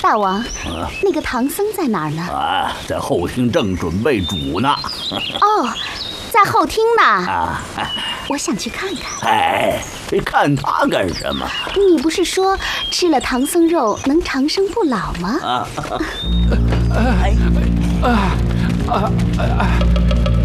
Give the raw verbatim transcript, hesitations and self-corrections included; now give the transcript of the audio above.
大王，那个唐僧在哪儿呢？ 啊，在后厅正准备煮呢。 哦，在后厅呢。 啊， 我想去看看。 哎，看他干什么？ 你不是说吃了唐僧肉能长生不老吗？ 啊， 哎，啊啊啊！